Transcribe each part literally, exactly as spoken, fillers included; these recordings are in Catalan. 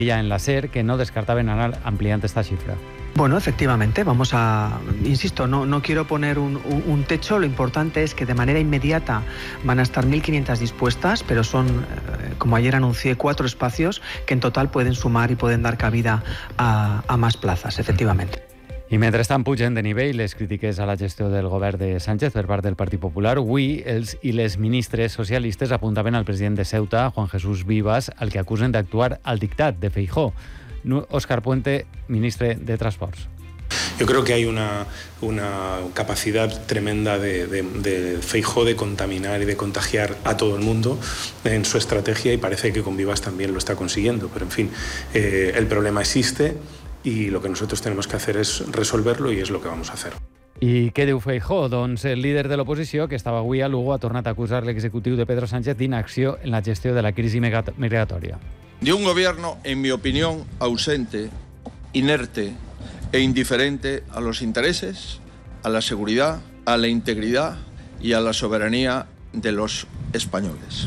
Ya en la SER que no descartaban anar ampliando esta cifra. Bueno, efectivamente, vamos a, insisto, no, no quiero poner un, un, un techo, lo importante es que de manera inmediata van a estar mil quinientas dispuestas, pero son, eh, como ayer anuncié, cuatro espacios que en total pueden sumar y pueden dar cabida a, a más plazas, efectivamente. I mentrestant pugen de nivell les crítiques a la gestió del govern de Sánchez per part del Partit Popular. Avui els i les ministres socialistes apuntaven al president de Ceuta, Juan Jesús Vivas, al que acusen d'actuar al dictat de Feijóo. Óscar Puente, ministre de Transports. Yo creo que hay una, una capacidad tremenda de, de, de Feijóo de contaminar y de contagiar a todo el mundo en su estrategia y parece que con Vivas también lo está consiguiendo. Pero en fin, eh, el problema existe y lo que nosotros tenemos que hacer es resolverlo y es lo que vamos a hacer. I què diu Feijóo? Doncs el líder de l'oposició, que estava avui a Lugo, ha tornat a acusar l'executiu de Pedro Sánchez d'inacció en la gestió de la crisi migratòria. De un gobierno, en mi opinión, ausente, inerte e indiferente a los intereses, a la seguridad, a la integridad y a la soberanía de los españoles.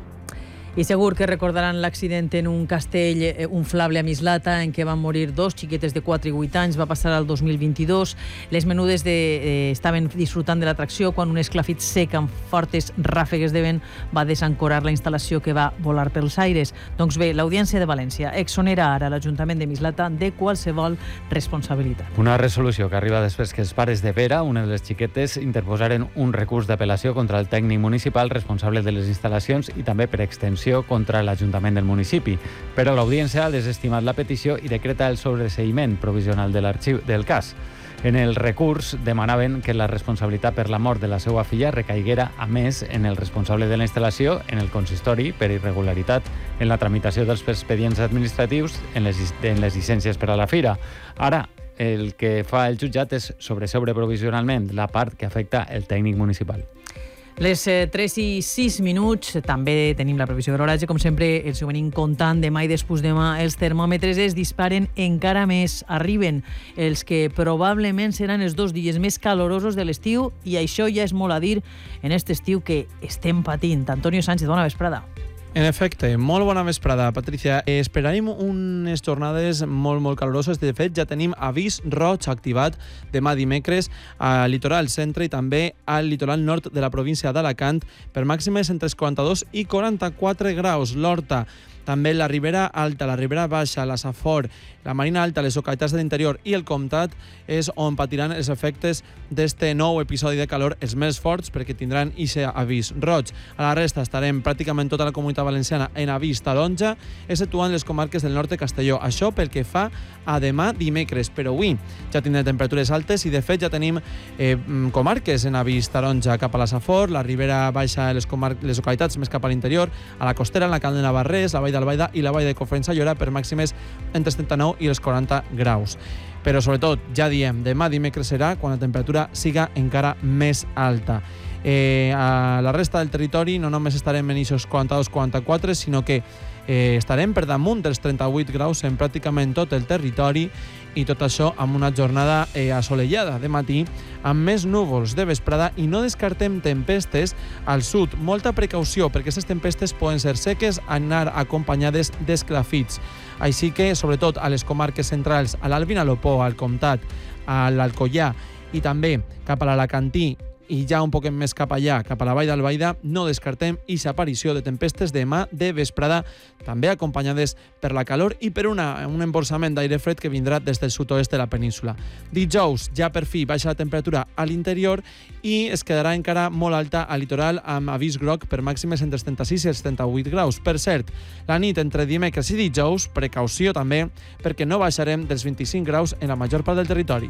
I segur que recordaran l'accident en un castell eh, inflable a Mislata en què van morir dos xiquetes de quatre i vuit anys. Va passar al dos mil vint-i-dos. Les menudes de, eh, estaven disfrutant de l'atracció quan un esclafit sec amb fortes ràfegues de vent va desancorar la instal·lació que va volar pels aires. Doncs bé, l'Audiència de València exonera ara l'Ajuntament de Mislata de qualsevol responsabilitat. Una resolució que arriba després que els pares de Vera, una de les xiquetes, interposaren un recurs d'apel·lació contra el tècnic municipal responsable de les instal·lacions i també per extensió contra l'Ajuntament del municipi. Però l'Audiència ha desestimat la petició i decreta el sobreseïment provisional de l'arxiu del cas. En el recurs demanaven que la responsabilitat per la mort de la seva filla recaiguera a més en el responsable de la instal·lació, en el consistori, per irregularitat en la tramitació dels expedients administratius en les, en les llicències per a la fira. Ara, el que fa el jutjat és sobreseure provisionalment la part que afecta el tècnic municipal. Les tres i sis minuts, també tenim la previsió de l'oratge, com sempre els ho venim comptant demà i després demà. Els termòmetres es disparen encara més, arriben els que probablement seran els dos dies més calorosos de l'estiu i això ja és molt a dir en aquest estiu que estem patint. Antonio Sánchez, bona vesprada. En efecte, molt bona vesprada, Patricia. Esperarem unes jornades molt, molt caloroses. De fet, ja tenim avís roig activat demà dimecres al litoral centre i també al litoral nord de la província d'Alacant per màximes entre quaranta-dos i quaranta-quatre graus. L'Horta, també la Ribera Alta, la Ribera Baixa, la Safor, la Marina Alta, les localitats de l'interior i el Comtat és on patiran els efectes d'este nou episodi de calor, els més forts, perquè tindran aquest avís roig. A la resta estarem pràcticament tota la comunitat valenciana en avís taronja, exceptuant les comarques del nord de Castelló. Això pel que fa a demà dimecres, però avui ja tindrem temperatures altes i de fet ja tenim eh, comarques en avís taronja cap a la Safor, la Ribera Baixa, les, comar- les localitats més cap a l'interior, a la costera, en la Cal de Navarrés, la Vall d'Albaida i la Vall de Cofrents a Llora per màximes entre els trenta-nou i els quaranta graus. Però sobretot, ja diem, demà dimecres serà quan la temperatura siga encara més alta. Eh, a la resta del territori no només estarem en aquests quaranta-dos quaranta-quatre, sinó que eh, estarem per damunt dels trenta-vuit graus en pràcticament tot el territori i tot això amb una jornada eh, assolellada de matí amb més núvols de vesprada i no descartem tempestes al sud. Molta precaució perquè aquestes tempestes poden ser seques, anar acompanyades d'esclafits. Així que, sobretot a les comarques centrals, a l'Alt Vinalopó, al Comtat, a l'Alcoià i també cap a l'Alacantí i ja un poquet més cap allà, cap a la Vall d'Albaida, no descartem aquesta aparició de tempestes demà de vesprada, també acompanyades per la calor i per una, un emborsament d'aire fred que vindrà des del sud-oest de la península. Dijous, ja per fi, baixa la temperatura a l'interior i es quedarà encara molt alta al litoral amb avís groc per màximes entre els trenta-sis i els trenta-vuit graus. Per cert, la nit entre dimecres i dijous, precaució també, perquè no baixarem dels vint-i-cinc graus en la major part del territori.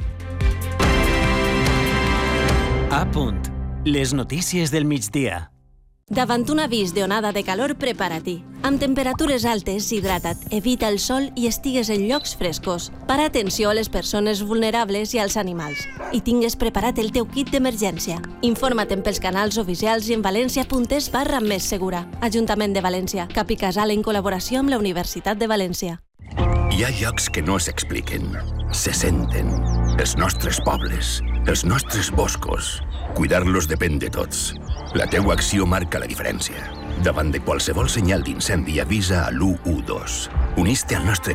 A punt. Les notícies del migdia. Davant un avís d'onada de calor, prepara-t'hi. Amb temperatures altes, hidrata't, evita el sol i estigues en llocs frescos. Para atenció a les persones vulnerables i als animals. I tingues preparat el teu kit d'emergència. Informa't pels canals oficials i en valencia.es barra més segura. Ajuntament de València. Cap i Casal en col·laboració amb la Universitat de València. Hi ha llocs que no s'expliquen, se senten. Els nostres pobles, els nostres boscos. Cuidar-los depèn de tots. La teua acció marca la diferència. Davant de qualsevol senyal d'incendi avisa a l'u u dos. Unís-te al nostre